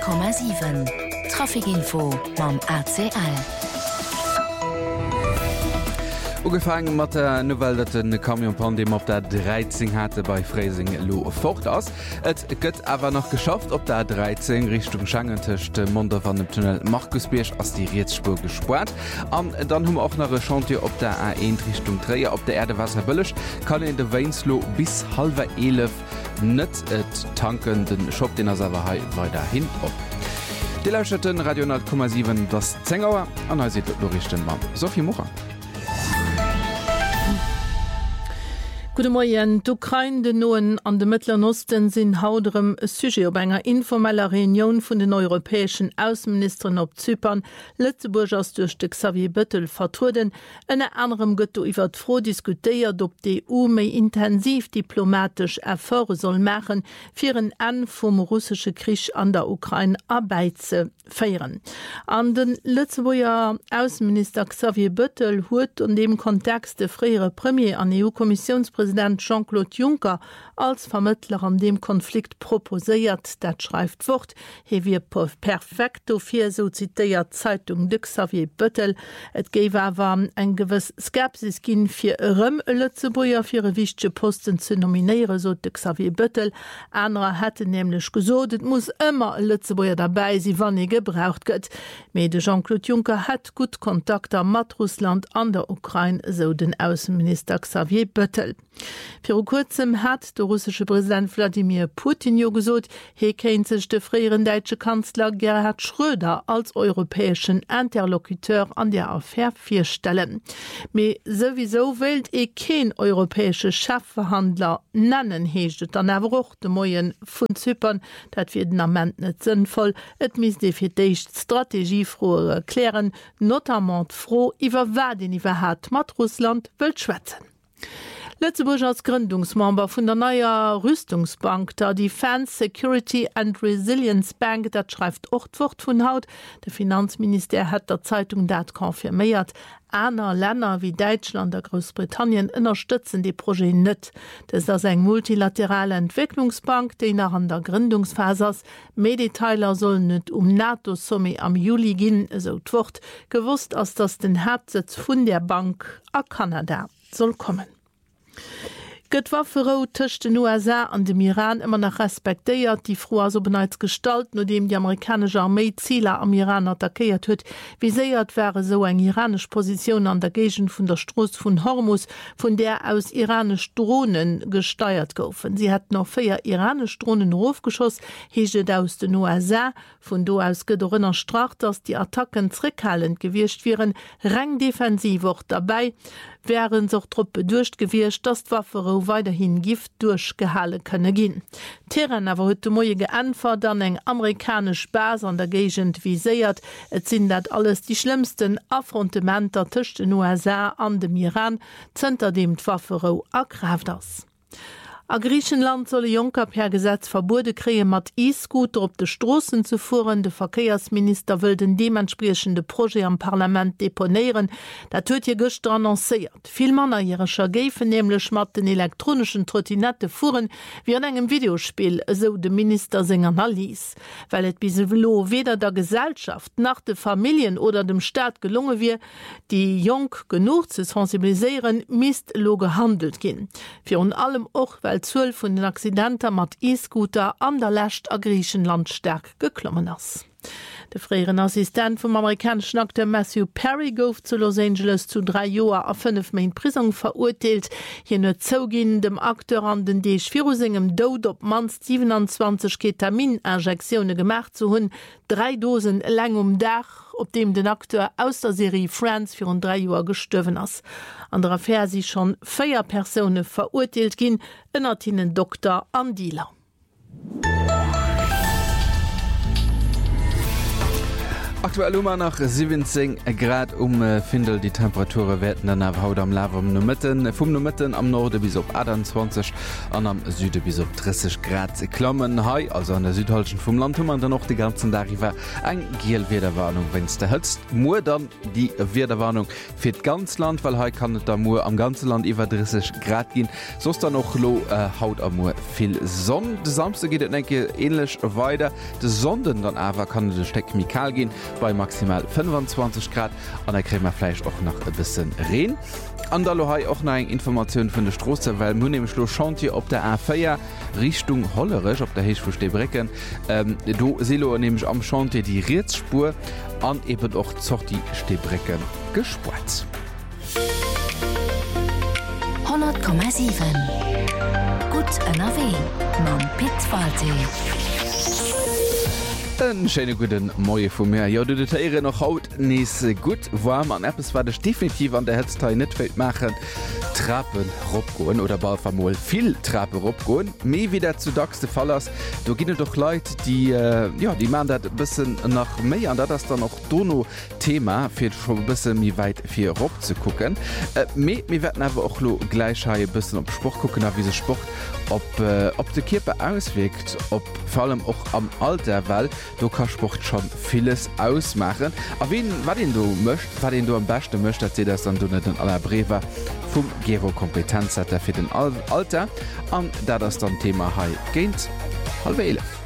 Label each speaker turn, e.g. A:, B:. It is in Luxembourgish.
A: 100,7 Trafikinfo mam ACL.
B: Ugefangen mat der Novel dat den Kamionpandem op der 13 hatte bei Freising lo fort ass. Et gëtt awer noch geschafft op der 13 Richtung Schangentchte Monder van dem Tunnel Markusbiersch ass die Reetspur gesperrt. Dann hun auch nach Chantier op der A1 Richtung Träier op der Erdewasser bëllech, kann in de Weinslo bis halber 11 net et tanken den Shop den erwer weiter hin op. Die Lauschten Radio 10,7 das Zengauer an Lorichten war. Sophie Mocher.
C: Gute Morgen. D'Ukraine, den Noen an de Mittleren Osten sind hauterem Sujet op enger informeller Reunion von den europäischen Außenministern op Zypern. Lützeburg as durch de Xavier Bettel vertruden. Enne anderem gëtt iwwer froh diskutiert, ob die EU méi intensiv diplomatisch Erfolge soll machen, fir een An vom russische Krieg an der Ukraine Arbeit feieren. An den Lützeburger Außenminister Xavier Bettel huet in dem Kontext de frühere Premier an EU-Kommissionspräsident Jean-Claude Juncker als Vermittler an dem Konflikt proposiert, dat schreibt fort, he wir perfekto fir so zitiert Zeitung de Xavier Bettel. Et gewe awer en gewiss Skepsis ginn fir Rëm Lützeburger fir wichtige Posten zu nominieren, so de Xavier Bettel. Andere hätte nämlich gesot, et muss immer Lützeburger dabei sie wann gebraucht gëtt. Mede Jean-Claude Juncker hat gut Kontakte mat Russland an der Ukraine, so den Außenminister Xavier Bettel. Für kurzem hat der russische Präsident Wladimir Putin jo gesot, he kennt sich de früheren deutsche Kanzler Gerhard Schröder als europäischen Interlokuteur an der Affäre vorstellen. Me sowieso wählt kein europäische Chefverhandler nennen, hecht dann aber auch de Moyen von Zypern, dat wird den Amment net sinnvoll, et mis definitiv strategiefrohe erklären, notamment froh, iwwer wer den iwwer hat mat Russland will schwätzen. Lützeburg als Gründungsmember von der neuer Rüstungsbank, der Defense Security and Resilience Bank, dat schreibt Ochtwort von Haut. Der Finanzminister hat der Zeitung dat konfirmiert. Andere Länder wie Deutschland und Großbritannien unterstützen die Projekte nicht. Das ist eine multilaterale Entwicklungsbank, die nach an der Gründungsphase ist. Mehr Details sollen nicht NATO-Summit am Juli gehen, so wird gewusst, als das den Hauptsitz von der Bank a Kanada soll kommen. Gëtt Wafferou tëcht den USA an dem Iran immer noch respektéiert, die froh so beneits Gestalt, nachdem die amerikanische Armee Ziele am Iran attackiert huet. Wie séiert wäre so eng iranisch Position an der Gegend vun der Stroß vun Hormuz, von der aus iranisch Drohnen gesteuert goufen. Sie hat noch 4 iranisch Drohnen aufgeschoss, heget aus den USA, von do aus gedorinnner Strach, dass die Attacken zrickhalend gewircht wären, rang defensiv auch dabei, wären so Truppe durchgewircht, dass Wafferou weiterhin Gift durchgehalten könne gehen. Terran aber heute Morgen geantwortet an eng amerikanisch Base an der Gegend wie seiert, et sind dat alles die schlimmsten Affrontementer zwischen den USA an dem Iran, zunter dem Wafferou ergreift das. A Griechenland solle Juncker per Gesetz verbote kree mat E-Scooter op de Strassen zu fuhren. De Verkehrsminister will den dementsprechende Projekt am Parlament deponieren. Dat huet je gestern annonciert. Viel Männer ihrescher Gefen nämlich mat den elektronischen Trottinette fuhren wie an engem Videospiel, so de Minister Singer lies. Weil et bis lo weder der Gesellschaft nach de Familien oder dem Staat gelungen wie, die Jung genug zu sensibilisieren, misst lo gehandelt gin. Für un allem och, weil 12 von den Accidenten mat E-Scooter an der Lächt a Griechenland stark geklommen ass. Der früheren Assistent vom amerikanischen Akteur Matthew Perry gouf zu Los Angeles zu 3 Jahren a 5 Monate Prison verurteilt. Hier net zogin dem Akteur an den Virusingem Tod op man 27 Ketamininjektionen gemacht zu hunn, 3 Dosen lang Dach, op dem den Akteur aus der Serie Friends für 3 Jahre gestorben ist. An der Affäre sind schon 4 Personen verurteilt gin, ënnert ihnen Dr. an Dealer.
B: Aktuell Aktuell nach 17 Grad Findel die Temperature werden dann haut am Lava vum Mitten am Norde bis op 28 an am Süde bis op 30 Grad klammen hai also an der Südhalschen vum Land man dann noch die ganzen Dariwer eng Giel Wederwarnung wenns der hëtzt Mu dann die Wederwarnung fir ganz Land weil ha kann da Mu am ganze Land iwwer 30 Grad gin sos dann noch lo haut am Mu viel Sonne de samste geht enke ähnlich weiter de Sonden dann awer kann de Steck Mikal gehen bei maximal 25 Grad an der Krämerfleisch auch noch ein bisschen reden. An der Lohai auch noch eine Information von der Straße, weil nun im Schluss Chantier auf der A4 Richtung Hollerisch, auf der Hirschfuß Stehbrecken. Du siehst nämlich am Chantier die Rätspur an eben auch die Stehbrecken gespart.
A: 100,7 Gut NRW, Mam Pitzwaldsee.
B: Schöne guten Moie vu mir. Ja du detiere noch haut nees gut warm an Apps war dech definitiv an der Hetzteil netwelt machen Trappen Rogoen oder Ballvermol viel Trappe Rogoen méi wie der zu dachste Fall ass du ginne doch Leiit die die man dat bisssen nach méi an dat das dann noch Dono Thema fir schon bisssen mi weit fir Rob zu gucken mir werden aber auch lo gleichhaie bisssen op Sport gucken wie se Sport ob de Kippe auswirkt ob vor allem auch am Alter weil du kannst Sport schon vieles ausmachen aber was den du möchtest was den du am besten möchtest erzähl das dann du nicht in aller Briefe vom Gero Kompetenz hat für den Alter an da das dann Thema geht halb 11